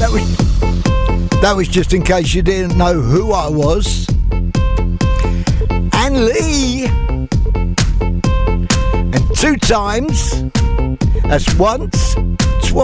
That was just in case you didn't know who I was. Anne Lee. And 2 times. That's once